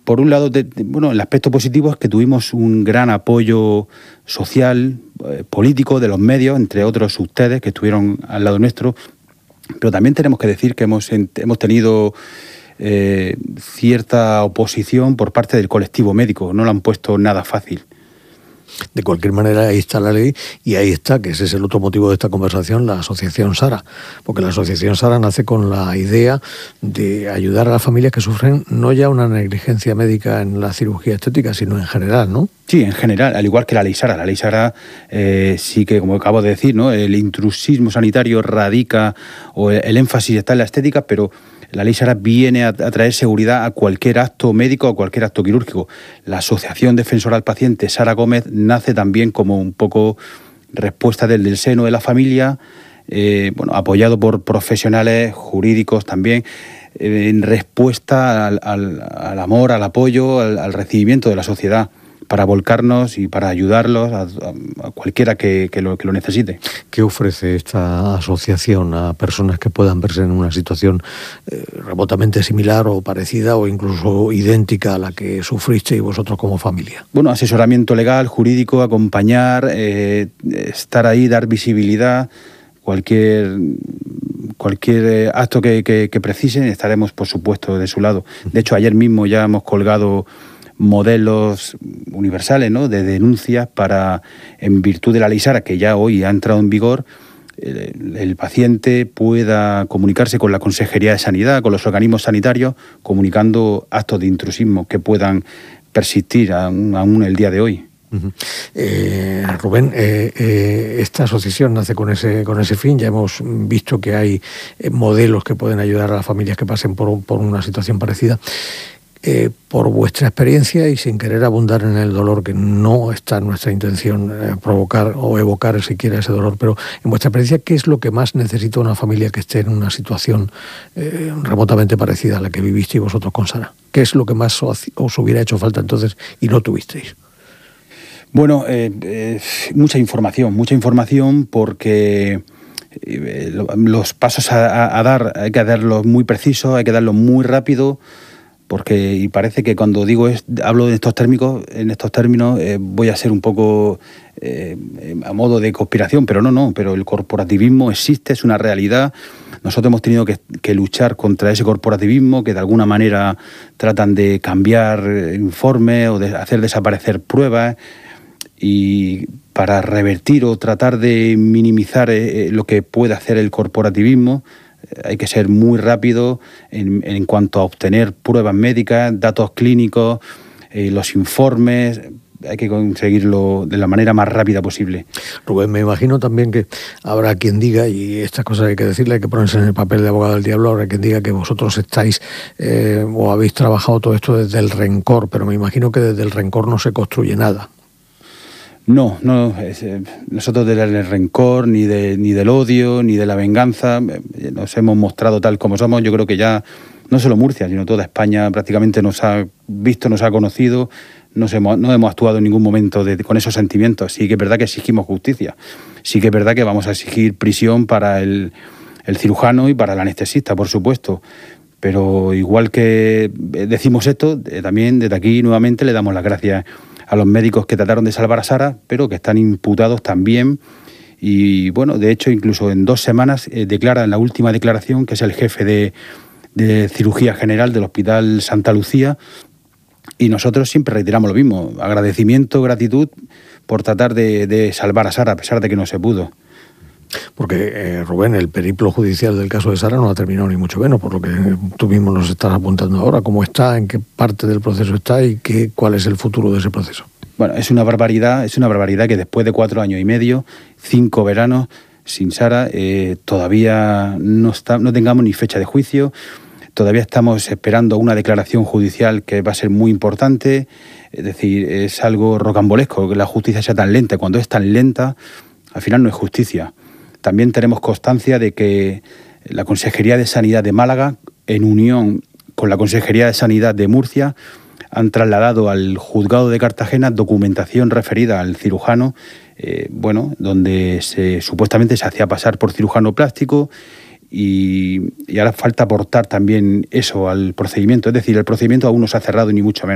por un lado, el aspecto positivo es que tuvimos un gran apoyo social, político, de los medios, entre otros ustedes, que estuvieron al lado nuestro, pero también tenemos que decir que hemos tenido cierta oposición por parte del colectivo médico. No lo han puesto nada fácil. De cualquier manera, ahí está la ley y ahí está, que ese es el otro motivo de esta conversación, la Asociación SARA. Porque la Asociación SARA nace con la idea de ayudar a las familias que sufren no ya una negligencia médica en la cirugía estética, sino en general, ¿no? Sí, en general, al igual que la ley SARA. La ley SARA sí que, como acabo de decir, ¿no?, el intrusismo sanitario radica, o el énfasis está en la estética, pero la ley SARA viene a traer seguridad a cualquier acto médico o cualquier acto quirúrgico. La Asociación Defensora del Paciente Sara Gómez nace también como un poco respuesta del seno de la familia, apoyado por profesionales jurídicos también, en respuesta al amor, al apoyo, al recibimiento de la sociedad, para volcarnos y para ayudarlos a cualquiera que lo necesite. ¿Qué ofrece esta asociación a personas que puedan verse en una situación remotamente similar o parecida o incluso idéntica a la que sufristeis vosotros como familia? Bueno, asesoramiento legal, jurídico, acompañar, estar ahí, dar visibilidad, cualquier acto que precisen, estaremos, por supuesto, de su lado. De hecho, ayer mismo ya hemos colgado modelos universales, ¿no?, de denuncias para, en virtud de la ley SARA, que ya hoy ha entrado en vigor, el paciente pueda comunicarse con la Consejería de Sanidad, con los organismos sanitarios, comunicando actos de intrusismo que puedan persistir aún el día de hoy. Rubén, esta asociación nace con ese fin. Ya hemos visto que hay modelos que pueden ayudar a las familias que pasen por una situación parecida. Por vuestra experiencia y sin querer abundar en el dolor, que no está en nuestra intención provocar o evocar siquiera ese dolor, pero en vuestra experiencia, ¿qué es lo que más necesita una familia que esté en una situación remotamente parecida a la que vivisteis vosotros con Sara? ¿Qué es lo que más os hubiera hecho falta entonces y no tuvisteis? Bueno, mucha información porque los pasos a dar hay que darlos muy precisos, hay que darlos muy rápido. Y parece que cuando hablo en estos términos, voy a ser un poco a modo de conspiración, pero no, pero el corporativismo existe, es una realidad. Nosotros hemos tenido que luchar contra ese corporativismo que de alguna manera tratan de cambiar informes o de hacer desaparecer pruebas, y para revertir o tratar de minimizar lo que puede hacer el corporativismo, hay que ser muy rápido en cuanto a obtener pruebas médicas, datos clínicos, los informes. Hay que conseguirlo de la manera más rápida posible. Rubén, me imagino también que habrá quien diga, y estas cosas hay que decirle, hay que ponerse en el papel de abogado del diablo, habrá quien diga que vosotros estáis o habéis trabajado todo esto desde el rencor, pero me imagino que desde el rencor no se construye nada. No, nosotros del rencor, ni del odio, ni de la venganza, nos hemos mostrado tal como somos. Yo creo que ya no solo Murcia, sino toda España prácticamente nos ha visto, nos ha conocido, no hemos actuado en ningún momento con esos sentimientos. Sí que es verdad que exigimos justicia, sí que es verdad que vamos a exigir prisión para el cirujano y para el anestesista, por supuesto. Pero igual que decimos esto, también desde aquí nuevamente le damos las gracias a los médicos que trataron de salvar a Sara, pero que están imputados también. Y bueno, de hecho, incluso en 2 semanas declara en la última declaración, que es el jefe de cirugía general del Hospital Santa Lucía, y nosotros siempre reiteramos lo mismo: agradecimiento, gratitud por tratar de salvar a Sara, a pesar de que no se pudo. Porque, Rubén, el periplo judicial del caso de Sara no ha terminado ni mucho menos, por lo que tú mismo nos estás apuntando ahora. ¿Cómo está? ¿En qué parte del proceso está? ¿Y cuál es el futuro de ese proceso? Bueno, es una barbaridad que después de 4 años y medio, 5 veranos sin Sara, todavía no tengamos ni fecha de juicio. Todavía estamos esperando una declaración judicial que va a ser muy importante. Es decir, es algo rocambolesco que la justicia sea tan lenta. Cuando es tan lenta, al final no es justicia. También tenemos constancia de que la Consejería de Sanidad de Málaga, en unión con la Consejería de Sanidad de Murcia, han trasladado al juzgado de Cartagena documentación referida al cirujano, donde supuestamente se hacía pasar por cirujano plástico, y ahora falta aportar también eso al procedimiento. Es decir, el procedimiento aún no se ha cerrado, ni mucho menos.